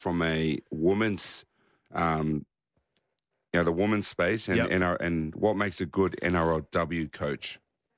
from a women's, the women's space and what makes a good NRLW coach?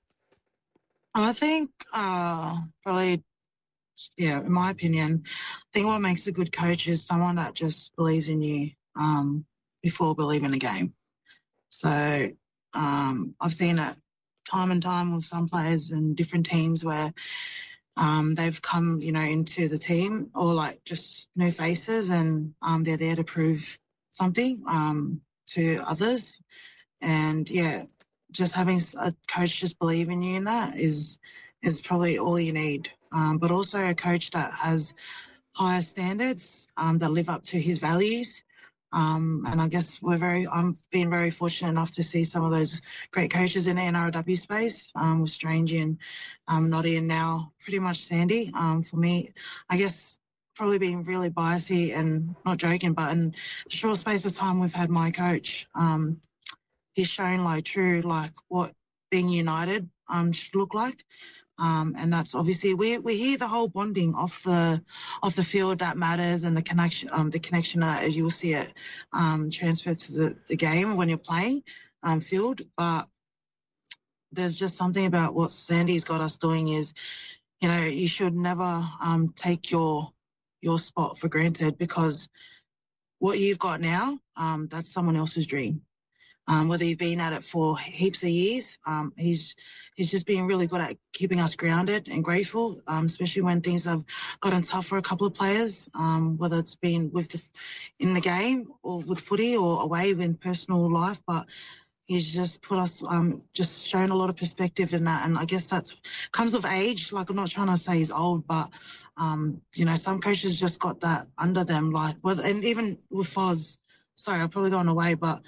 I think probably, in my opinion, I think what makes a good coach is someone that just believes in you before believing the game. So I've seen it time and time with some players in different teams where they've come, into the team or like just new faces and they're there to prove something to others. And just having a coach just believe in you in that is probably all you need. But also a coach that has higher standards that live up to his values. And I guess I'm being very fortunate enough to see some of those great coaches in the NRLW space, with Strange and Noddy and now pretty much Sandy. For me, I guess probably being really biased and not joking, but in the short space of time we've had my coach, he's shown what being united should look like. And that's obviously we hear the whole bonding off the field that matters and the connection that you'll see it transfer to the game when you're playing field. But there's just something about what Sandy's got us doing is, you should never take your spot for granted, because what you've got now, that's someone else's dream. Whether you've been at it for heaps of years, he's just been really good at keeping us grounded and grateful, especially when things have gotten tough for a couple of players, whether it's been in the game or with footy or away in personal life. But he's just put us, just shown a lot of perspective in that. And I guess that comes with age. Like, I'm not trying to say he's old, but, some coaches just got that under them. And even with Foz, sorry, I've probably gone away, but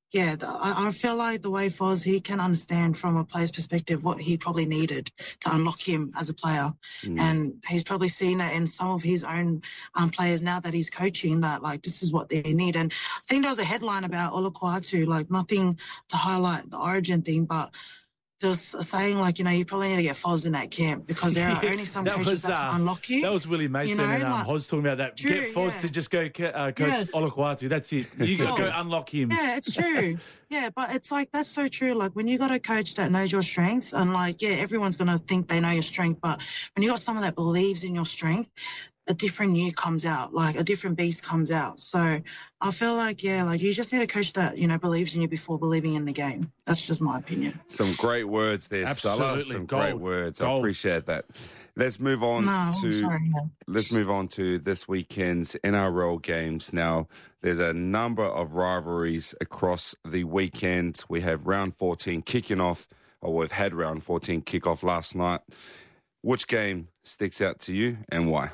I feel like the way Foz, he can understand from a player's perspective what he probably needed to unlock him as a player. And he's probably seen it in some of his own players now that he's coaching, that this is what they need. And I think there was a headline about Olukwatu, nothing to highlight the origin thing, but there's a saying you probably need to get Foz in that camp, because there are only some coaches that can unlock you. That was Willie Mason and Hoz talking about that. True, get Foz to just go coach Olukwatu. That's it. You got to go unlock him. Yeah, it's true. But it's that's so true. When you got a coach that knows your strengths, and everyone's going to think they know your strength, but when you got someone that believes in your strength, a different you comes out, a different beast comes out. So I feel you just need a coach that, believes in you before believing in the game. That's just my opinion. Some great words there, Stella. Some great words. I appreciate that. Let's move on Let's move on to this weekend's NRL games. Now, there's a number of rivalries across the weekend. We have round 14 kicking off, or we've had round 14 kick off last night. Which game sticks out to you and why?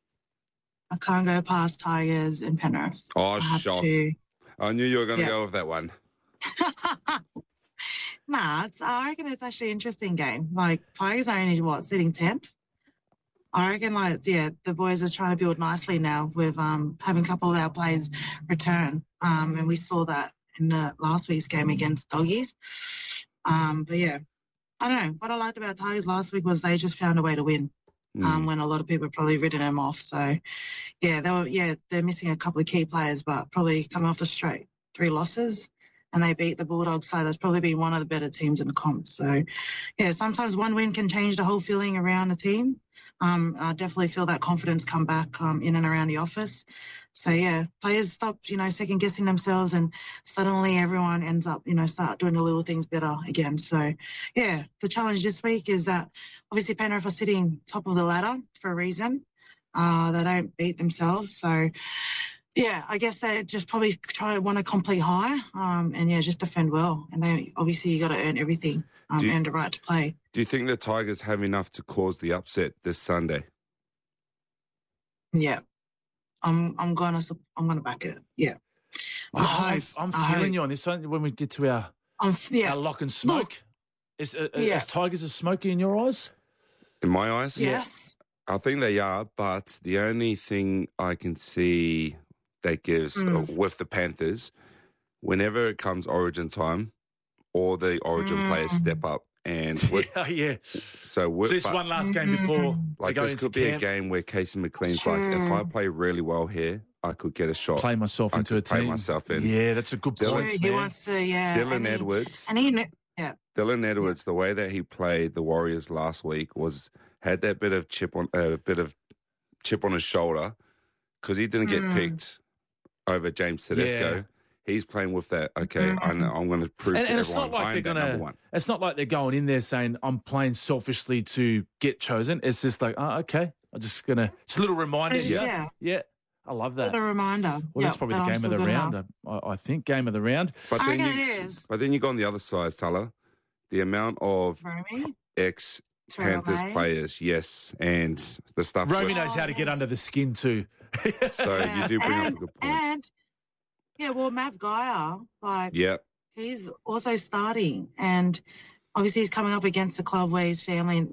I can't go past Tigers and Penrith. Oh, shock. I knew you were going to go with that one. I reckon it's actually an interesting game. Tigers are only, sitting 10th? I reckon, the boys are trying to build nicely now with having a couple of our players return. And we saw that in the last week's game against Doggies. But, I don't know. What I liked about Tigers last week was they just found a way to win. When a lot of people probably written them off. So, they're missing a couple of key players, but probably coming off the straight 3 losses, and they beat the Bulldogs. So that's probably been one of the better teams in the comp. So, sometimes one win can change the whole feeling around a team. I definitely feel that confidence come back in and around the office. So, players stop, second guessing themselves, and suddenly everyone ends up, start doing the little things better again. So, the challenge this week is that obviously Penrith are sitting top of the ladder for a reason. They don't beat themselves. So, I guess they just probably want to complete high and, just defend well. And they obviously you got to earn everything, earn the right to play. Do you think the Tigers have enough to cause the upset this Sunday? Yeah. I'm gonna back it. Yeah. I'm feeling you on this one when we get to our lock and smoke. Is Tigers a smoky in your eyes? In my eyes? Yes. I think they are, but the only thing I can see that gives with the Panthers, whenever it comes Origin time, all the Origin players step up. And so this last game before this could be a game where Casey McLean's if I play really well here, I could get a shot. Play myself into a team. Play myself in. Yeah, that's a good point. He wants to, Dylan Edwards. Dylan Edwards, the way that he played the Warriors last week had that bit of chip on his shoulder because he didn't get picked over James Tedesco. Yeah. He's playing with that. Okay, I'm going to prove to everyone I'm that number one. It's not like they're going in there saying I'm playing selfishly to get chosen. It's just like, okay, I'm just going to. It's a little reminder. Yeah. I love that. A remander. Well, that's probably the game of the round. I think game of the round. But I reckon it is. But then you go on the other side, Salah. The amount of ex-Panthers players, yes, and the stuff. Romy knows how to get under the skin too. So you do bring up a good point. And Matt Geyer, he's also starting, and obviously he's coming up against a club where his family,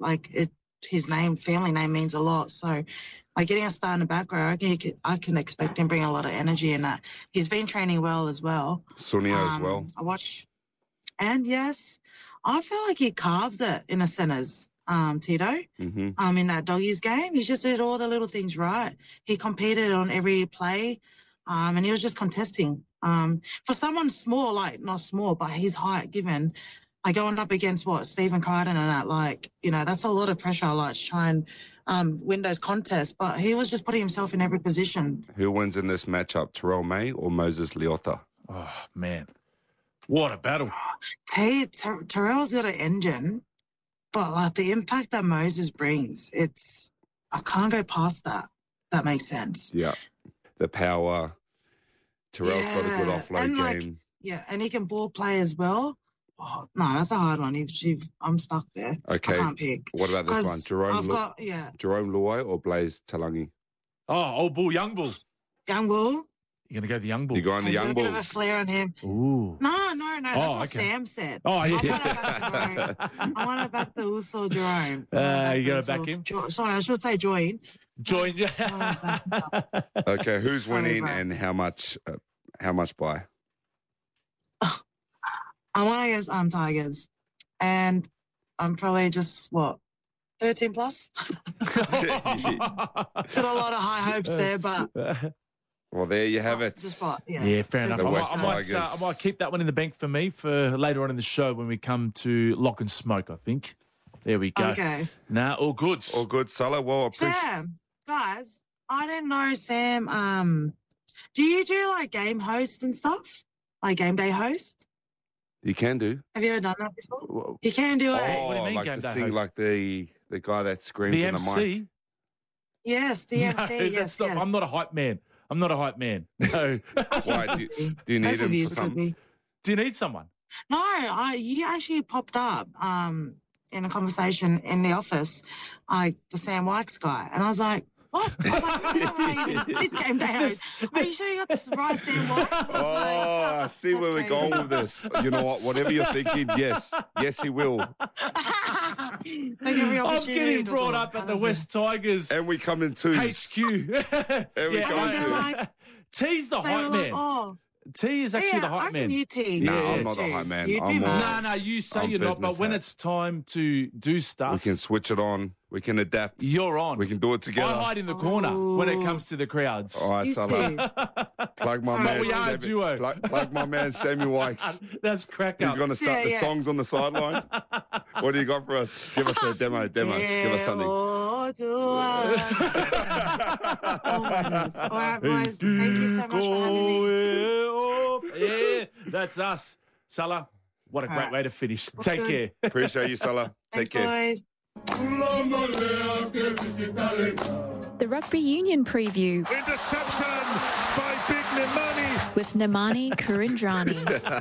family name means a lot. So, getting a start in the back row, I can expect him to bring a lot of energy in that. He's been training well as well. Sunio as well. I watch, and yes, I feel like he carved it in the centres. Tito, in that Doggies game, he just did all the little things right. He competed on every play. And he was just contesting. For someone small, not small, but his height given, going up against Stephen Crichton and that, that's a lot of pressure, to try and win those contests. But he was just putting himself in every position. Who wins in this matchup, Terrell May or Moses Leota? Oh, man. What a battle. Terrell's got an engine, but the impact that Moses brings, I can't go past that. That makes sense. Yeah. The power. Terrell's got a good offload game. And he can ball play as well. Oh, no, that's a hard one. I'm stuck there. Okay. I can't pick. What about this one? Jerome Luai or Blaze Talangi? Oh, old bull, young bull. Young bull. You're going to go the young bull. You're going the young bull. A bit of a flare on him. Ooh. No. That's what Sam said. Oh, yeah. I want to back the Uso Jerome. You got to back him? Sorry, I should say join. Join, yeah. Okay, who's winning and how much by? I want to guess Tigers. And I'm probably just, 13 plus? Got a lot of high hopes there, but... Well, there you have it. Yeah, fair enough. I might keep that one in the bank for me for later on in the show when we come to Lock and Smoke, I think. There we go. Okay. Nah, all good. All good, Salah. Well, Sam, guys, I didn't know, Sam, do you do, game host and stuff? Game day host? You can do. Have you ever done that before? Well, you can do it. Oh, what do you mean game day host? Like the guy that screams in the mic. Yes, the MC. Yes. I'm not a hype man. No. Why? Do you need him for something? Do you need someone? No, you actually popped up in a conversation in the office, the Sam Wykes guy. And I was like, what? I was like, which game day host? Are you sure you got the right Sam Wykes? I see where we're going with this. You know what? Whatever you're thinking, yes, he will. I'm getting brought up at the West Tigers. And we come in twos. HQ. T's the hype man. T is actually the hype man. You T. No, I'm not the hype man. You say you're not, but when it's time to do stuff... We can switch it on. We can adapt. You're on. We can do it together. I hide in the corner when it comes to the crowds. All right, Salah. Plug my man. We are a duo. Plug my man, Sammy Wykes. That's crack up. He's going to start the songs on the sideline. What do you got for us? Give us a demo. Give us something. Oh my goodness. All right, boys. Thank you so much for having me. Yeah, that's us. Salah, what a great way to finish. Take care. Appreciate you, Salah. Take care. Boys. The Rugby Union Preview. Interception by Big Nemani. With Nemani Kurandrani.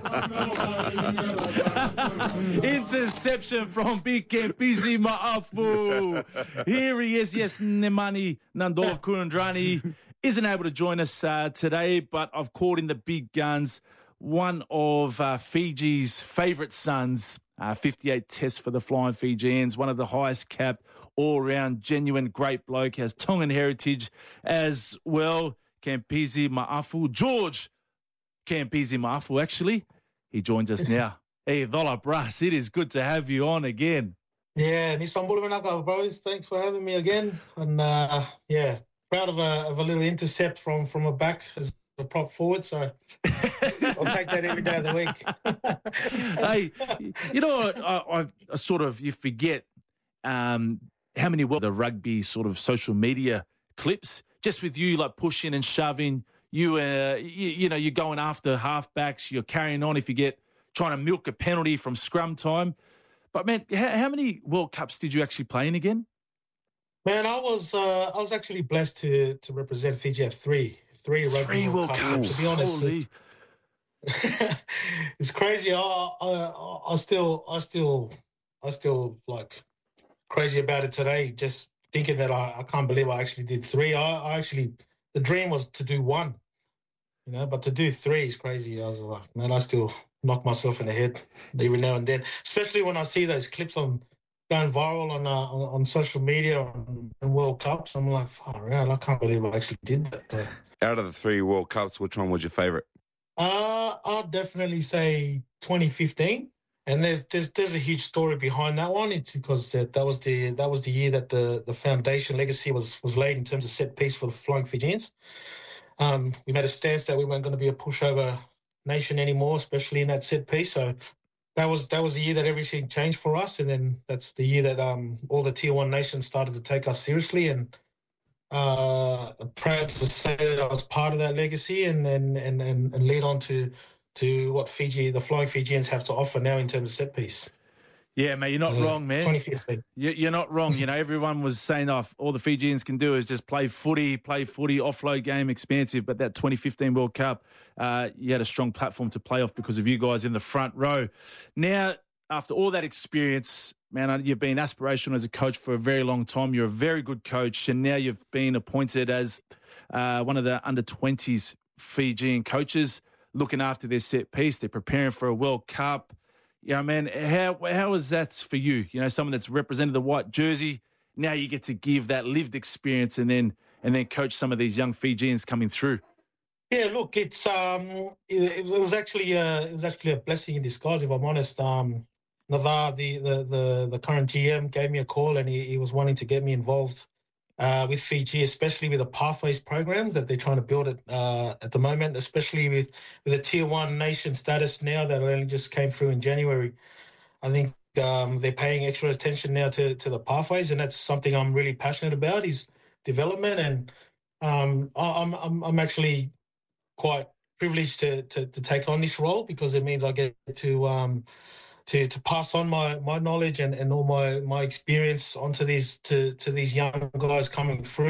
Interception from Big Kempisi Ma'afu. Here he is, yes, Nemani Nandola Kurandrani isn't able to join us today, but I've called in the big guns. One of Fiji's favourite sons, 58 tests for the Flying Fijians, one of the highest capped, all-round, genuine, great bloke, has Tongan heritage as well. Kempisi Ma'afu, George Kempisi Ma'afu, actually. He joins us now. Hey, Dola Brass, it is good to have you on again. Yeah, Nisambula Manaka, bros. Thanks for having me again. And, proud of a little intercept from a back as a prop forward. So I'll take that every day of the week. Hey, you know what? I sort of, you forget how many the rugby sort of social media clips, just with you like pushing and shoving, you know, you're going after halfbacks, you're carrying on if you get trying to milk a penalty from scrum time. But man, how many World Cups did you actually play in again? Man, I was actually blessed to represent Fiji at three rugby World Cups. To be honest, it's crazy. I still like crazy about it today. Just thinking that I can't believe I actually did three. I actually, the dream was to do one, you know, but to do three is crazy. I was like, man, I still knock myself in the head every now and then, especially when I see those clips going viral on social media on World Cups. I'm like, far out, I can't believe I actually did that. Out of the 3 World Cups, which one was your favourite? I'd definitely say 2015. And there's a huge story behind that one. It's because that was the year that the foundation legacy was laid in terms of set piece for the Flying Fijians. We made a stance that we weren't going to be a pushover nation anymore, especially in that set piece. So that was the year that everything changed for us, and then that's the year that all the Tier 1 nations started to take us seriously. And proud to say that I was part of that legacy, and lead on to what the Flying Fijians have to offer now in terms of set piece. Yeah, mate, you're not wrong, man. 2015. You're not wrong. You know, everyone was saying, all the Fijians can do is just play footy, offload game, expansive. But that 2015 World Cup, you had a strong platform to play off because of you guys in the front row. Now, after all that experience, man, you've been aspirational as a coach for a very long time. You're a very good coach, and now you've been appointed as one of the under-20s Fijian coaches, looking after their set piece. They're preparing for a World Cup. Yeah, man, how is that for you? You know, someone that's represented the white jersey. Now you get to give that lived experience and then coach some of these young Fijians coming through. Yeah, look, it was actually a blessing in disguise, if I'm honest. Navar, the current GM, gave me a call, and he was wanting to get me involved with Fiji, especially with the Pathways programs that they're trying to build at the moment, especially with the Tier 1 nation status now that only just came through in January. I think they're paying extra attention now to the Pathways, and that's something I'm really passionate about, is development. And I'm actually quite privileged to take on this role, because it means I get to pass on my knowledge and all my experience onto these young guys coming through.